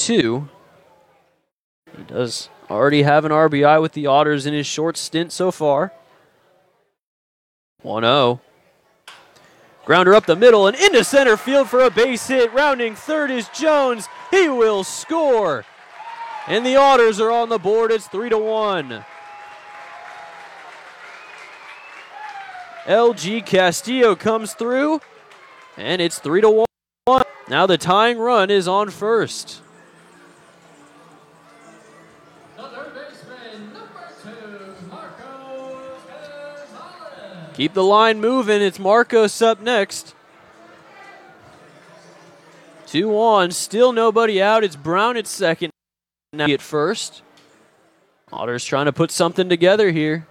2. He does already have an RBI with the Otters in his short stint so far. 1-0. Grounder up the middle and into center field for a base hit. Rounding third is Jones. He will score. And the Otters are on the board. It's 3-1. LG Castillo comes through, and it's 3-1. Now the tying run is on first. Keep the line moving. It's Marcos up next. 2 on. Still nobody out. It's Brown at second. Now at first. Otters trying to put something together here.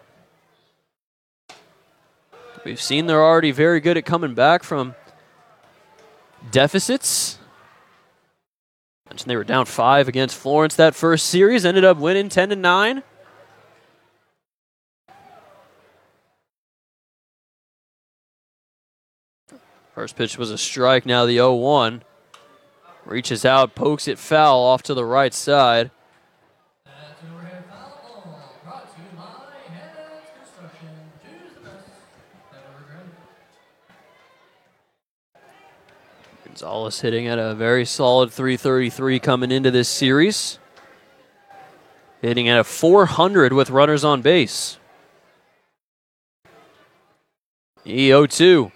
We've seen they're already very good at coming back from deficits. Mentioned they were down 5 against Florence that first series. Ended up winning 10-9. First pitch was a strike. Now the 0-1. Reaches out, pokes it foul off to the right side. Gonzalez hitting at a very solid .333 coming into this series. Hitting at a .400 with runners on base. E0-2.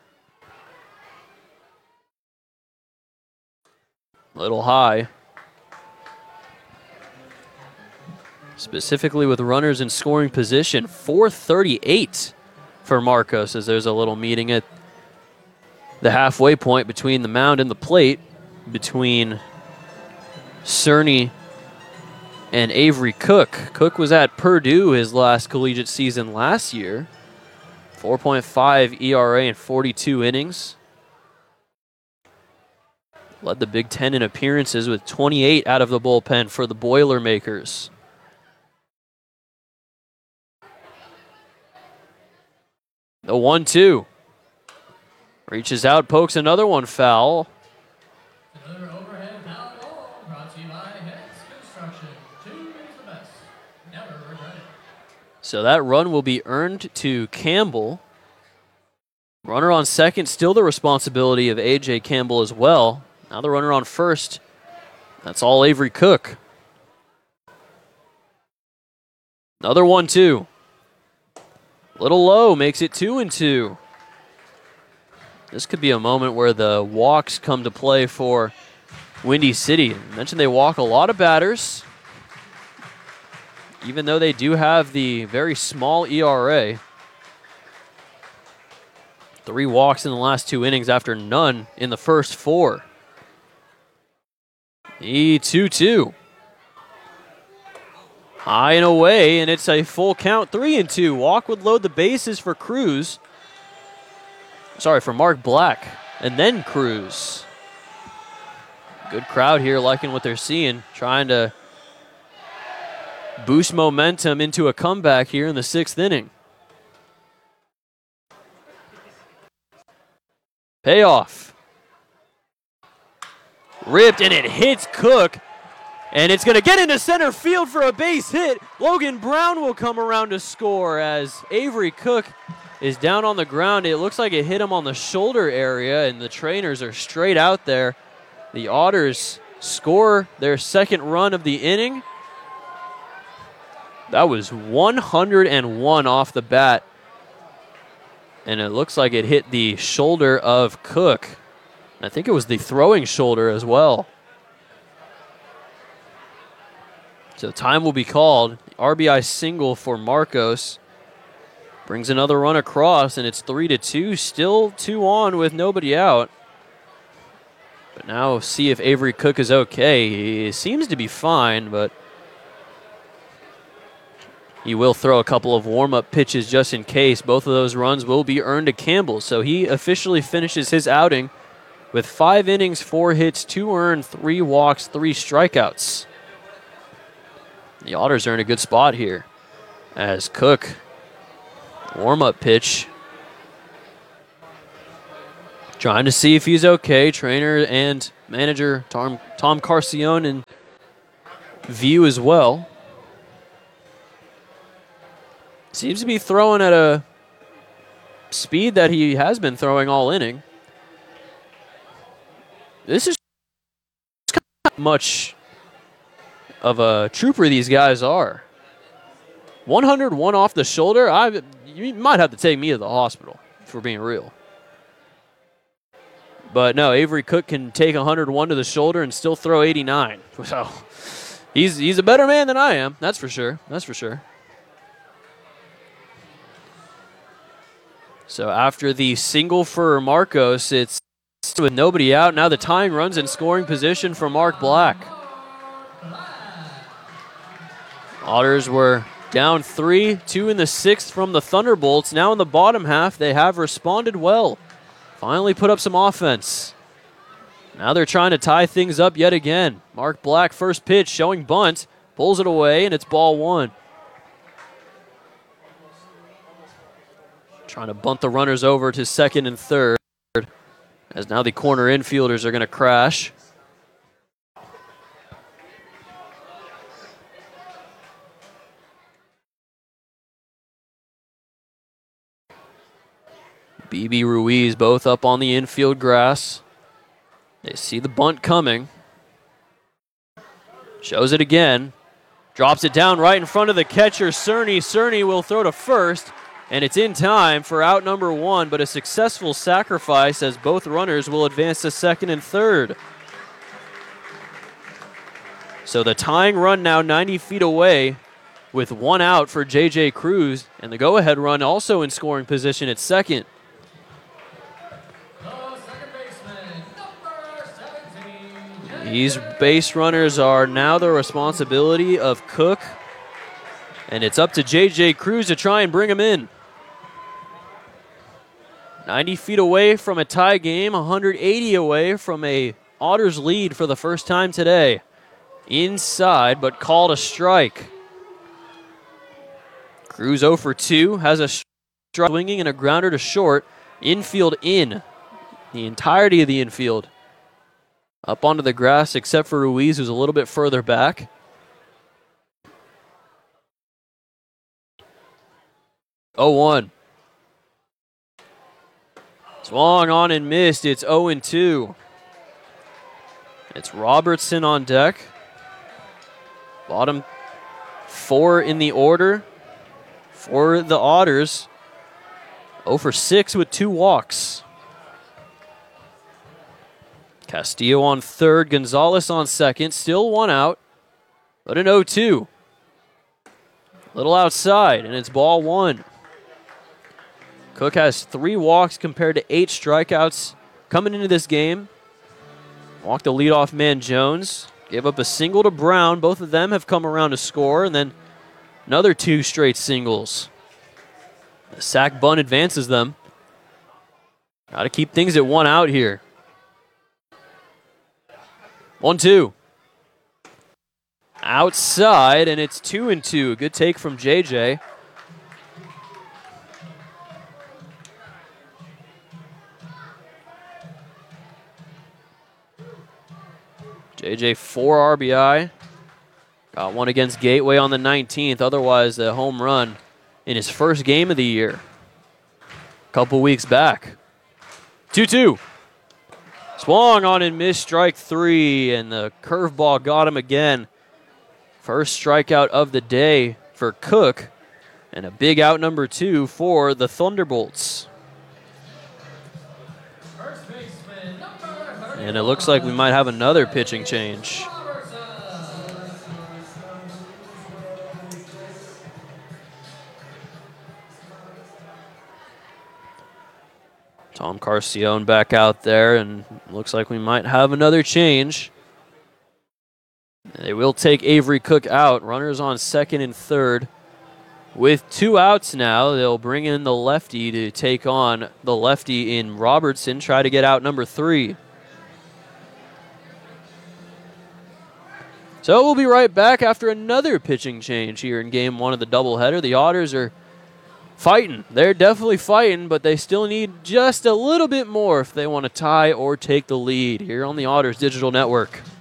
Little high. Specifically with runners in scoring position, .438 for Marcos as there's a little meeting at the halfway point between the mound and the plate between Cerny and Avery Cook. Cook was at Purdue his last collegiate season last year. 4.5 ERA in 42 innings. Led the Big Ten in appearances with 28 out of the bullpen for the Boilermakers. The 1-2. Reaches out, pokes another one foul. Another overhead foul ball brought to you by Heads Construction. 2 is the best. Never regret it. So that run will be earned to Campbell. Runner on second, still the responsibility of A.J. Campbell as well. Now the runner on first. That's all Avery Cook. Another 1-2. Little low, makes it 2-2. This could be a moment where the walks come to play for Windy City. I mentioned they walk a lot of batters. Even though they do have the very small ERA. 3 walks in the last 2 innings after none in the first 4. E2-2. High and away, and it's a full count, 3-2. Walk would load the bases for Cruz. Sorry, for Mark Black, and then Cruz. Good crowd here, liking what they're seeing, trying to boost momentum into a comeback here in the 6th inning. Payoff. Ripped, and it hits Cook. And it's going to get into center field for a base hit. Logan Brown will come around to score as Avery Cook is down on the ground. It looks like it hit him on the shoulder area, and the trainers are straight out there. The Otters score their second run of the inning. That was 101 off the bat. And it looks like it hit the shoulder of Cook. I think it was the throwing shoulder as well. So time will be called. RBI single for Marcos. Brings another run across, and it's 3-2. Still 2 on with nobody out. But now see if Avery Cook is okay. He seems to be fine, but he will throw a couple of warm-up pitches just in case. Both of those runs will be earned to Campbell. So he officially finishes his outing with 5 innings, 4 hits, 2 earned, 3 walks, 3 strikeouts. The Otters are in a good spot here as Cook, warm-up pitch, Trying to see if he's okay. Trainer and manager Tom Carcione in view as well. Seems to be throwing at a speed that he has been throwing all inning. This is not much of a trooper these guys are. 101 off the shoulder. You might have to take me to the hospital, if we're being real. But no, Avery Cook can take 101 to the shoulder and still throw 89. So he's a better man than I am. That's for sure. That's for sure. So after the single for Marcos, it's with nobody out. Now the tying runs in scoring position for Mark Black. Otters were down 3-2 in the sixth from the Thunderbolts. Now in the bottom half, they have responded well. Finally put up some offense. Now they're trying to tie things up yet again. Mark Black, first pitch, showing bunt, pulls it away, and it's ball one. Trying to bunt the runners over to second and third, as now the corner infielders are going to crash. BB Ruiz both up on the infield grass. They see the bunt coming. Shows it again. Drops it down right in front of the catcher, Cerny. Cerny will throw to first, and it's in time for out number one, but a successful sacrifice as both runners will advance to second and third. So the tying run now 90 feet away with one out for J.J. Cruz, and the go-ahead run also in scoring position at second. These base runners are now the responsibility of Cook, and it's up to J.J. Cruz to try and bring him in. 90 feet away from a tie game, 180 away from a Otters lead for the first time today. Inside, but called a strike. Cruz 0 for 2, has a strike swinging and a grounder to short. Infield in. The entirety of the infield up onto the grass, except for Ruiz, who's a little bit further back. Oh, 1. Swung on and missed. It's 0-2. It's Robertson on deck. Bottom 4 in the order for the Otters. 0 for 6 with 2 walks. Castillo on third, Gonzalez on second, still one out, but an 0-2. Little outside, and it's ball one. Cook has 3 walks compared to 8 strikeouts coming into this game. Walked the leadoff man Jones, gave up a single to Brown. Both of them have come around to score, and then another 2 straight singles. The sac bunt advances them. Got to keep things at 1 out here. 1-2. Outside, and it's 2-2. Good take from JJ. JJ 4 RBI. Got one against Gateway on the 19th. Otherwise, a home run in his first game of the year. A couple weeks back. 2-2. Swung on and missed, strike 3, and the curveball got him again. First strikeout of the day for Cook, and a big out number 2 for the Thunderbolts. And it looks like we might have another pitching change. Tom Carcione back out there, and looks like we might have another change. They will take Avery Cook out. Runners on second and third. With 2 outs now, they'll bring in the lefty to take on the lefty in Robertson, try to get out number 3. So we'll be right back after another pitching change here in game 1 of the doubleheader. The Otters are fighting. They're definitely fighting, but they still need just a little bit more if they want to tie or take the lead here on the Otters Digital Network.